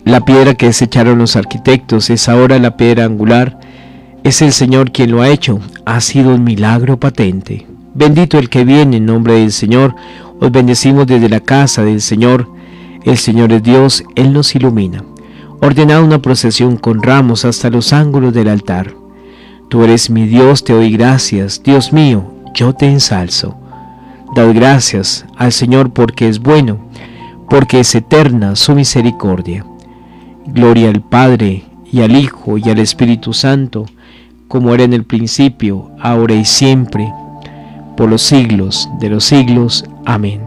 La piedra que desecharon los arquitectos es ahora la piedra angular. Es el Señor quien lo ha hecho. Ha sido un milagro patente. Bendito el que viene en nombre del Señor. Os bendecimos desde la casa del Señor. El Señor es Dios, Él nos ilumina. Ordenad una procesión con ramos hasta los ángulos del altar. Tú eres mi Dios, te doy gracias. Dios mío, yo te ensalzo. Dad gracias al Señor porque es bueno, porque es eterna su misericordia. Gloria al Padre, y al Hijo, y al Espíritu Santo, como era en el principio, ahora y siempre, por los siglos de los siglos. Amén.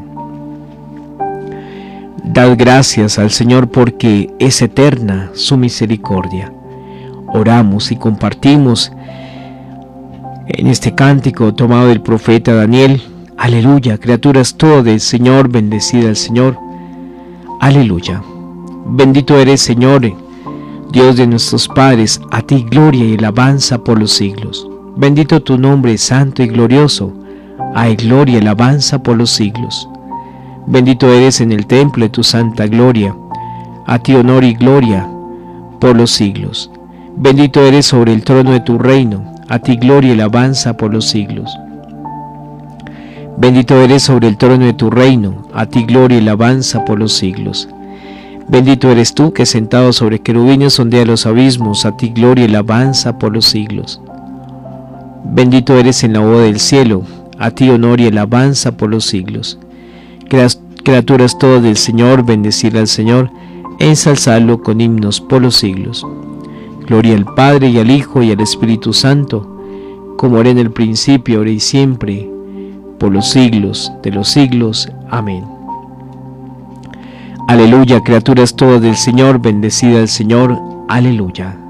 Dad gracias al Señor porque es eterna su misericordia. Oramos y compartimos en este cántico tomado del profeta Daniel. Aleluya, criaturas todas del Señor, bendecida el Señor. Aleluya. Bendito eres, Señor, Dios de nuestros padres, a ti gloria y alabanza por los siglos. Bendito tu nombre, santo y glorioso, hay gloria y alabanza por los siglos. Bendito eres en el templo de tu santa gloria, a ti honor y gloria por los siglos. Bendito eres sobre el trono de tu reino, a ti gloria y alabanza por los siglos. Bendito eres sobre el trono de tu reino, a ti gloria y alabanza por los siglos. Bendito eres tú que sentado sobre querubines sondea los abismos, a ti gloria y alabanza por los siglos. Bendito eres en la boda del cielo, a ti honor y alabanza por los siglos. Criaturas todas del Señor, bendecid al Señor, ensalzadlo con himnos por los siglos. Gloria al Padre y al Hijo y al Espíritu Santo, como era en el principio, ahora y siempre, por los siglos de los siglos. Amén. Aleluya, criaturas todas del Señor, bendecida al Señor. Aleluya.